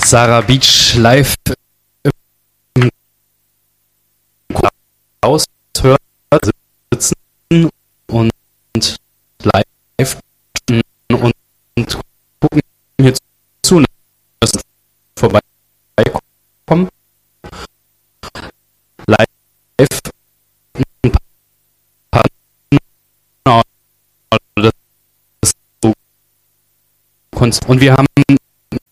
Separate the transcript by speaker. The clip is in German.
Speaker 1: Sarah Beach live im Haus hört, sitzen und live und gucken hier zu, dass es vorbeikommt. Live ein paar das und wir haben